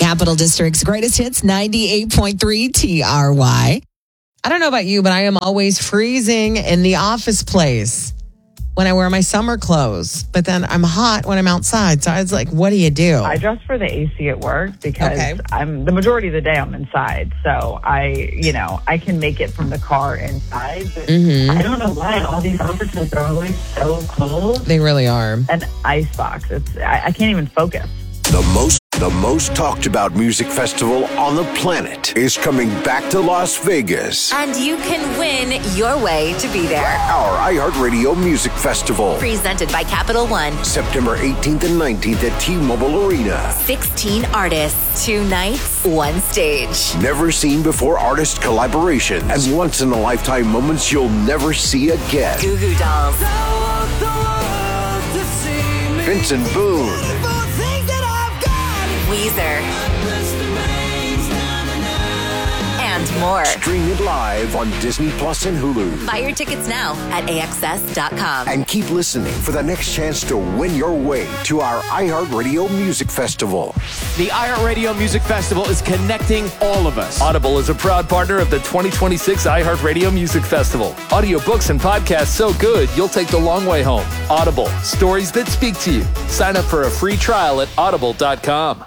Capital District's greatest hits, 98.3 TRY. I don't know about you, but I am always freezing in the office place when I wear my summer clothes. But then I'm hot when I'm outside. So I was like, what do you do? I dress for the AC at work because the majority of the day I'm inside. So I can make it from the car inside. But I don't know why all these offices are always so cold. They really are. An icebox. I can't even focus. The most talked about music festival on the planet is coming back to Las Vegas. And you can win your way to be there. Our iHeartRadio Music Festival. Presented by Capital One. September 18th and 19th at T-Mobile Arena. 16 artists, 2 nights, 1 stage. Never seen before artist collaborations and once in a lifetime moments you'll never see again. Goo Goo Dolls. Vincent Boone. Weezer. And more. Stream it live on Disney Plus and Hulu. Buy your tickets now at AXS.com. And keep listening for the next chance to win your way to our iHeartRadio Music Festival. The iHeartRadio Music Festival is connecting all of us. Audible is a proud partner of the 2026 iHeartRadio Music Festival. Audiobooks and podcasts so good, you'll take the long way home. Audible, stories that speak to you. Sign up for a free trial at audible.com.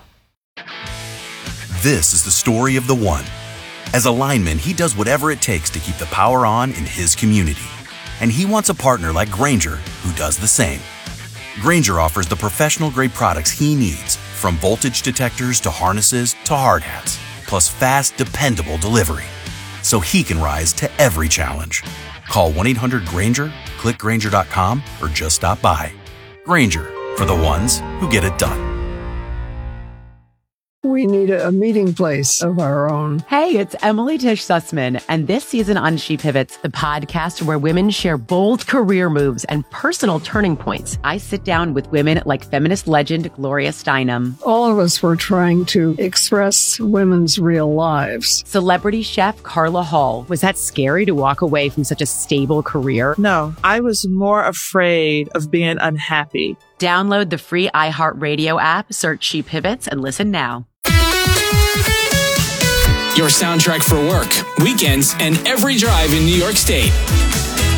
This is the story of the one. As a lineman, he does whatever it takes to keep the power on in his community. And he wants a partner like Grainger who does the same. Grainger offers the professional-grade products he needs, from voltage detectors to harnesses to hard hats, plus fast, dependable delivery, so he can rise to every challenge. Call 1-800-GRAINGER, click Grainger.com, or just stop by. Grainger, for the ones who get it done. We need a meeting place of our own. Hey, it's Emily Tish Sussman, and this season on She Pivots, the podcast where women share bold career moves and personal turning points. I sit down with women like feminist legend Gloria Steinem. All of us were trying to express women's real lives. Celebrity chef Carla Hall. Was that scary to walk away from such a stable career? No, I was more afraid of being unhappy. Download the free iHeartRadio app, search She Pivots, and listen now. Your soundtrack for work, weekends, and every drive in New York State.